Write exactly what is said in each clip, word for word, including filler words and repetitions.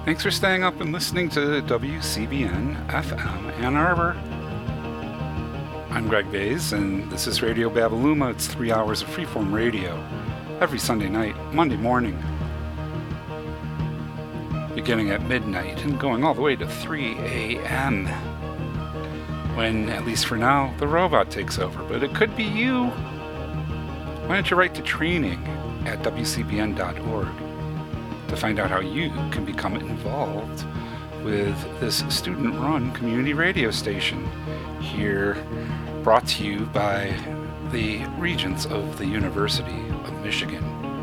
Thanks for staying up and listening to W C B N F M Ann Arbor. I'm Greg Bays, and this is Radio Babaluma. It's three hours of freeform radio every Sunday night, Monday morning, beginning at midnight and going all the way to three a.m. when, at least for now, the robot takes over. But it could be you. Why don't you write to training at w c b n dot org to find out how you can become involved with this student-run community radio station here, brought to you by the Regents of the University of Michigan.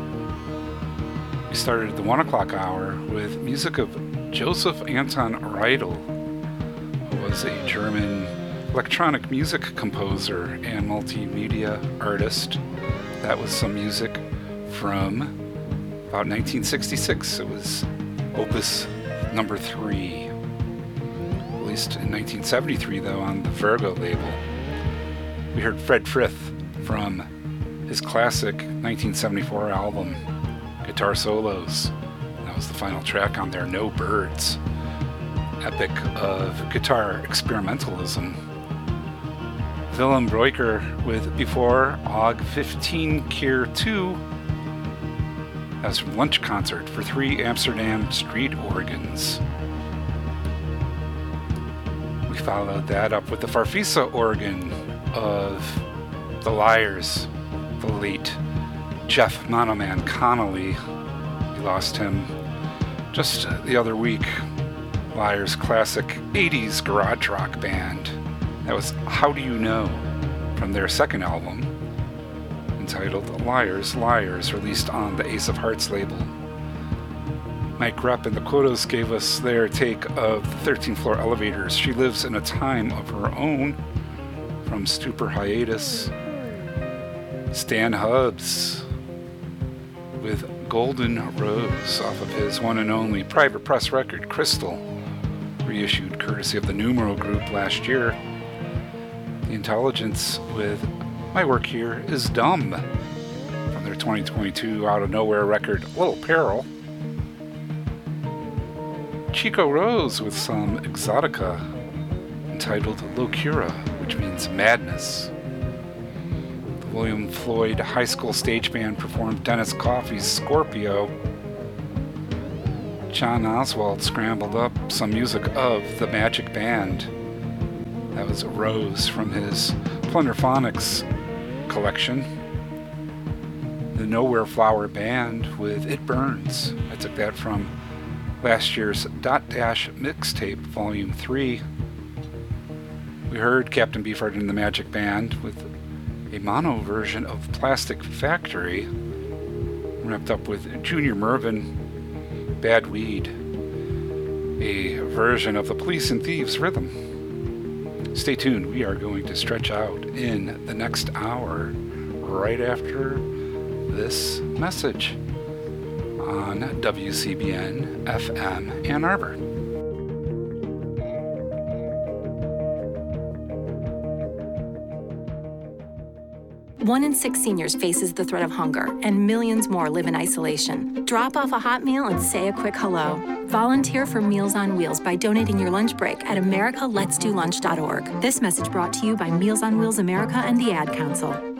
We started the one o'clock hour with music of Joseph Anton Riedel, who was a German electronic music composer and multimedia artist. That was some music from about nineteen sixty-six. It was opus number three, released in nineteen seventy-three though on the Virgo label. We heard Fred Frith from his classic nineteen seventy-four album Guitar Solos. That was the final track on there, No Birds, epic of guitar experimentalism. Willem Breuker with Before Og fifteen Keer two. That was from Lunch Concert for Three Amsterdam Street Organs. We followed that up with the Farfisa organ of the Liars, the late Jeff Monoman Connolly. We lost him just the other week. Liars' classic eighties garage rock band. That was How Do You Know from their second album, entitled Liars, Liars, released on the Ace of Hearts label. Mike Rupp and the Quotas gave us their take of the thirteenth Floor Elevators. She Lives in a Time of Her Own from Stupor Hiatus. Stan Hubbs with Golden Rose off of his one and only private press record, Crystal, reissued courtesy of the Numero Group last year. The Intelligence with My Work Here Is Dumb from their twenty twenty-two Out of Nowhere record, Little Peril. Chico Rose with some Exotica entitled Locura, which means madness. The William Floyd High School Stage Band performed Dennis Coffey's Scorpio. John Oswald scrambled up some music of the Magic Band. That was Rose from his Plunderphonics collection. The Nowhere Flower Band with It Burns. I took that from last year's Dot Dash Mixtape Volume three. We heard Captain Beefheart and the Magic Band with a mono version of Plastic Factory. Wrapped up with Junior Mervin, Bad Weed, a version of the Police and Thieves Rhythm. Stay tuned, we are going to stretch out in the next hour right after this message on W C B N F M Ann Arbor. One in six seniors faces the threat of hunger, and millions more live in isolation. Drop off a hot meal and say a quick hello. Volunteer for Meals on Wheels by donating your lunch break at america lets do lunch dot org. This message brought to you by Meals on Wheels America and the Ad Council.